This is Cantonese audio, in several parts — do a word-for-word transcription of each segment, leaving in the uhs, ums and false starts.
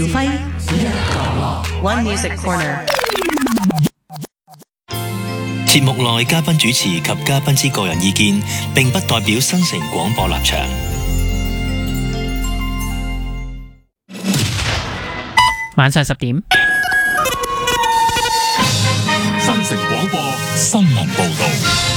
輝，One Music Corner。 節目內嘉賓主持及嘉賓之個人意見，並不代表新城廣播立場。 晚上十點， 新城廣播新聞報道。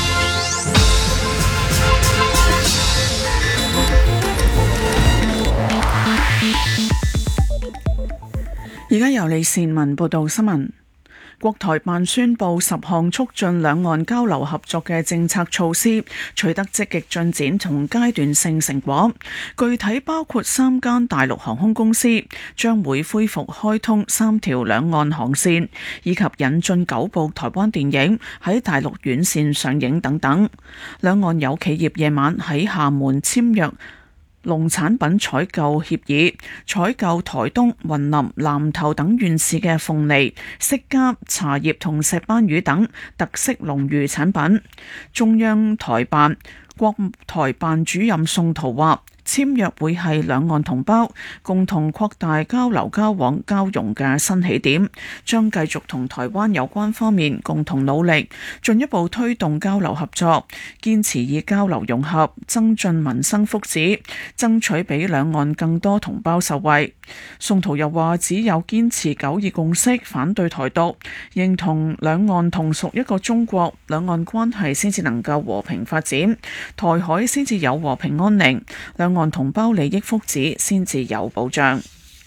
而家由李善文報道新聞。國台辦宣布十項促進兩岸交流合作嘅政策措施取得積極進展同階段性成果，具體包括三間大陸航空公司將會恢復開通三條兩岸航線，以及引進九部台灣電影喺大陸院線上映等等。兩岸有企業夜晚喺廈門簽約農產品採購協議，採購台東、雲林、南投等縣市嘅鳳梨、釋迦、茶葉同石斑魚等特色農漁產品。中央台辦國台辦主任宋濤話，簽約會係兩岸同胞共同擴大交流交往交融嘅新起點，將繼續同台灣有關方面共同努力，進一步推動交流合作，堅持以交流融合，增進民生福祉，爭取俾兩岸更多同胞受惠。宋濤又話，只有堅持九二共識，反對台獨，認同兩岸同屬一個中國，兩岸關係先至能夠和平發展，台海先至有和平安寧，兩岸同胞利益福祉先至有保障。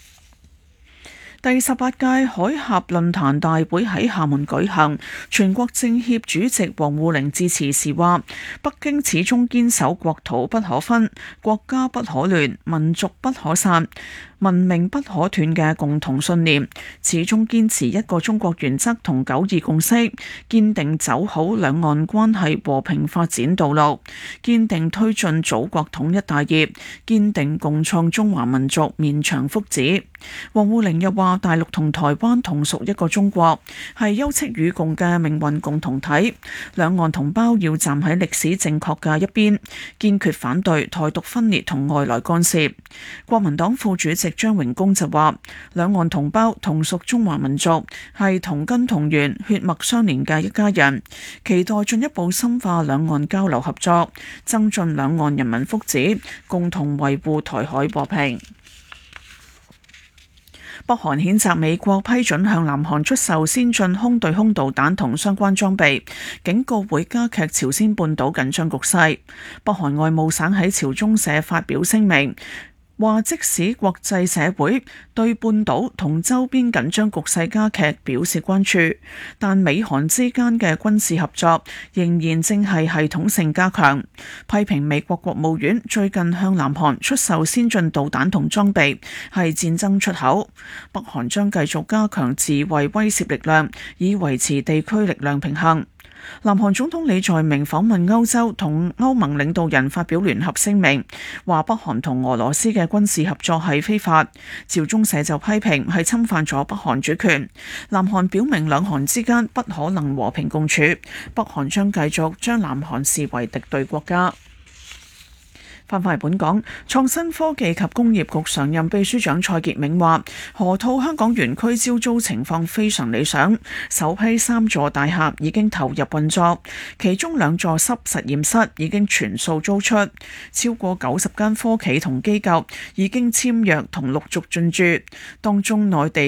第十八屆海峽論壇大會喺廈門舉行，全國政協主席王滬寧致辭時話，北京始終堅守國土不可分、國家不可亂、民族不可散、文明不可斷嘅共同信念，始終堅持一個中國原則同九二共識，堅定走好兩岸關係和平發展道路，堅定推進祖國統一大業，堅定共創中華民族綿長福祉。王滬寧又話，大陸同台灣同屬一個中國，係休戚與共嘅命運共同體，兩岸同胞要站喺歷史正確嘅一邊，堅決反對台獨分裂同外來干涉。國民黨副主席張榮恭就話，兩岸同胞同屬中華民族，係同根同源、血脈相連嘅一家人，期待進一步深化兩岸交流合作，增進兩岸人民福祉，共同維護台海和平。北韓譴責美國批准向南韓出售先進空對空導彈同相關裝備，警告會加劇朝鮮半島緊張局勢。北韓外務省喺朝中社發表聲明，話即使國際社會對半島同周邊緊張局勢加劇表示關注，但美韓之間嘅軍事合作仍然正係系統性加強。批評美國國務院最近向南韓出售先進導彈同裝備係戰爭出口。北韓將繼續加強自衛威懾力量，以維持地區力量平衡。南韓總統李在明訪問歐洲，同歐盟領導人發表聯合聲明，話北韓同俄羅斯嘅軍事合作係非法。朝中社就批評係侵犯咗北韓主權。南韓表明兩韓之間不可能和平共處，北韓將繼續將南韓視為敵對國家。翻返嚟本港，創新科技及工業局常任秘書長蔡傑銘話，河套香港園區招租情況非常理想，首批三座大廈已經投入運作，其中兩座濕實驗室已經全數租出，超過九十間科企同機構已經簽約同陸續進駐，當中內地